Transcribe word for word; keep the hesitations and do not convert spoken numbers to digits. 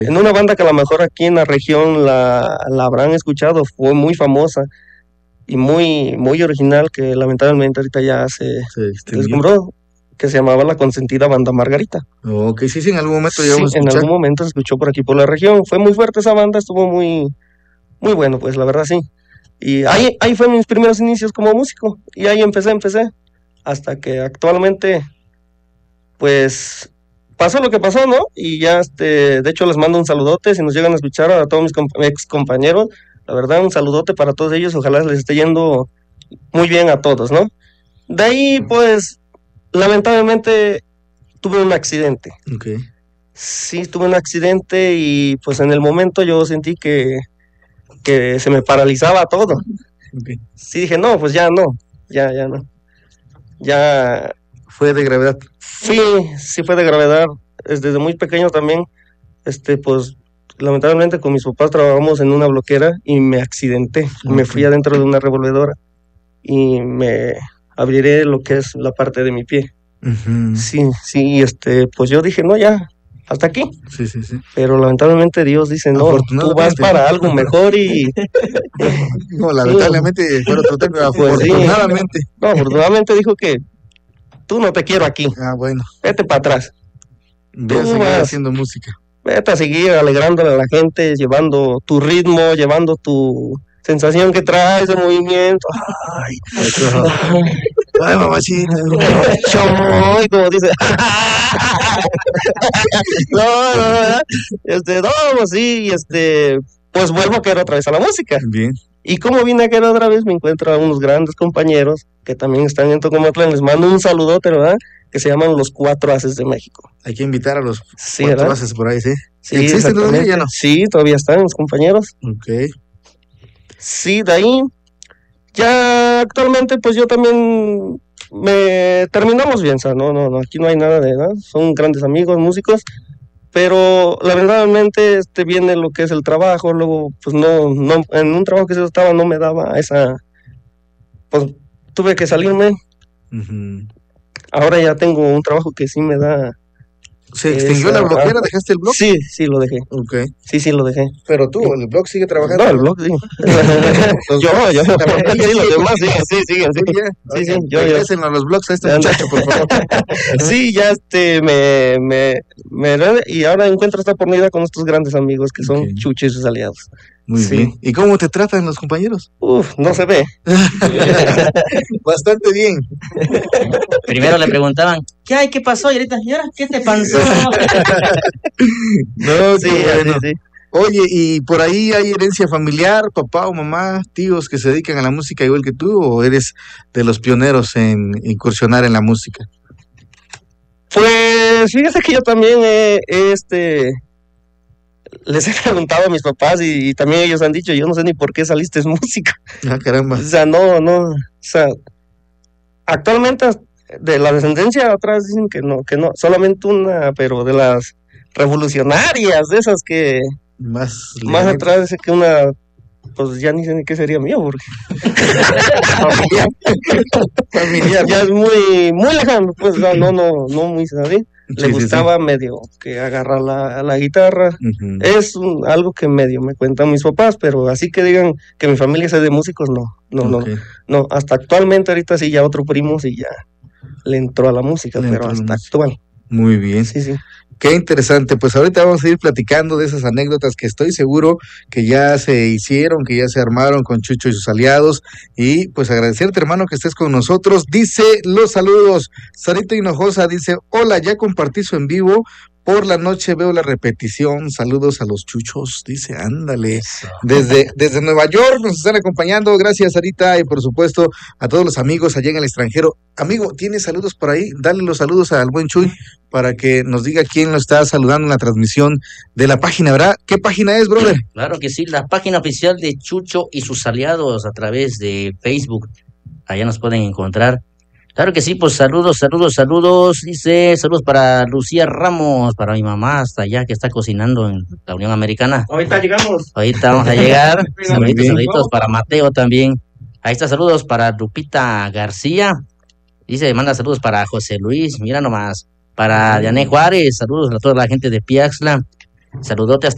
En una banda que a lo mejor aquí en la región la, la habrán escuchado, fue muy famosa y muy, muy original, que lamentablemente ahorita ya se, Se se descumbró, que se llamaba La Consentida Banda Margarita. Ok, sí, sí, en algún momento Sí, llegamos a en escuchar. algún momento se escuchó por aquí por la región. Fue muy fuerte esa banda, estuvo muy, muy bueno, pues la verdad sí. Y ahí, ahí fue mis primeros inicios como músico. Y ahí empecé, empecé. Hasta que actualmente, pues, pasó lo que pasó, ¿no? Y ya, este, de hecho, les mando un saludote si nos llegan a escuchar a todos mis comp- ex compañeros. La verdad, un saludote para todos ellos. Ojalá les esté yendo muy bien a todos, ¿no? De ahí, pues, lamentablemente tuve un accidente. Ok. Sí, tuve un accidente y pues en el momento yo sentí que, que se me paralizaba todo. Okay. Sí, dije, no, pues ya no, ya, ya no. Ya. Fue de gravedad. Sí, sí fue de gravedad. Es desde muy pequeño también, este, pues, lamentablemente con mis papás trabajamos en una bloquera y me accidenté. Okay. Me fui adentro de una revolvedora y me abriré lo que es la parte de mi pie. Uh-huh. Sí, sí, este, pues yo dije, no, ya, hasta aquí. Sí, sí, sí. Pero lamentablemente Dios dice, no, tú vas para algo mejor y... no, lamentablemente sí. Fue otro tema, pues afortunadamente. Sí. No, afortunadamente dijo que tú no te quiero aquí. Ah, bueno. Vete para atrás. Voy a seguir vas, haciendo música. Vete a seguir alegrándole a la gente, llevando tu ritmo, llevando tu sensación que traes de movimiento. Ay, ay, mamacita. Ay, como dice. no, no, no, este, no, pues sí, este, pues vuelvo a querer otra vez a la música. Bien. Y como vine a querer otra vez, me encuentro a unos grandes compañeros que también están en Tocomatlán. Les mando un saludote, ¿verdad? Que se llaman los Cuatro Haces de México. Hay que invitar a los sí, Cuatro ¿verdad? Haces por ahí, ¿sí? Sí, ¿existen todavía ya no? Sí, todavía están los compañeros. Ok. Sí, de ahí, ya actualmente, pues yo también me terminamos bien, o sea, no, no, no, aquí no hay nada de nada, son grandes amigos, músicos, pero lamentablemente este viene lo que es el trabajo, luego, pues no, no, en un trabajo que yo estaba no me daba esa, pues tuve que salirme. Uh-huh. Ahora ya tengo un trabajo que sí me da. ¿Se extinguió esa, la bloquera? Ah, ¿dejaste el blog? Sí, sí lo dejé. Ok. Sí, sí lo dejé. Pero tú, ¿el blog sigue trabajando? No, el blog sí. yo, yo, sí, los demás siguen, sí, siguen, sí. Sí, sí, yo, yo. a los blogs a este muchacho, por favor. sí, ya este, me, me, me, y ahora encuentro esta oportunidad con estos grandes amigos que son okay. Chucho y sus aliados. Muy sí. bien. ¿Y cómo te tratan los compañeros? Uf, no se ve. Bastante bien. Primero le preguntaban, ¿qué hay? ¿Qué pasó? Y ahorita, ¿y ahora qué te pasó? no, sí, bueno. sí, sí. Oye, ¿y por ahí hay herencia familiar, papá o mamá, tíos que se dedican a la música igual que tú, o eres de los pioneros en incursionar en la música? Pues fíjate que yo también he, este... les he preguntado a mis papás y, y también ellos han dicho, yo no sé ni por qué saliste música. Ah, caramba. O sea, no, no, o sea, actualmente de la descendencia atrás dicen que no, que no, solamente una, pero de las revolucionarias, de esas que más, más atrás dice que una, pues ya ni sé ni qué sería mío, porque familiar. familiar. Ya es muy, muy lejano, pues no, no, no, no muy, ¿sabes? Le sí, gustaba sí, sí. medio que agarra la, la guitarra. Uh-huh. Es un, algo que medio me cuentan mis papás, pero así que digan que mi familia es de músicos, no, no, okay. no, no, hasta actualmente ahorita sí ya otro primo sí ya le entró a la música, le pero hasta actual. Muy bien. Sí, sí. Qué interesante, pues ahorita vamos a ir platicando de esas anécdotas que estoy seguro que ya se hicieron, que ya se armaron con Chucho y sus aliados, y pues agradecerte, hermano, que estés con nosotros. Dice los saludos, Sarita Hinojosa dice, hola, ya compartí su en vivo, por la noche veo la repetición, saludos a los chuchos, dice, ándale, desde, desde Nueva York nos están acompañando, gracias Sarita, y por supuesto a todos los amigos allá en el extranjero. Amigo, ¿tienes saludos por ahí? Dale los saludos al buen Chuy para que nos diga quién lo está saludando en la transmisión de la página, ¿verdad? ¿Qué página es, brother? Claro que sí, la página oficial de Chucho y sus aliados a través de Facebook, allá nos pueden encontrar. Claro que sí, pues saludos, saludos, saludos, dice, saludos para Lucía Ramos, para mi mamá hasta allá que está cocinando en la Unión Americana. Ahorita llegamos. Ahorita vamos a llegar, saluditos, saluditos para Mateo también. Ahí está, saludos para Lupita García, dice, manda saludos para José Luis, mira nomás, para Diane Juárez, saludos a toda la gente de Piaxla, saludote hasta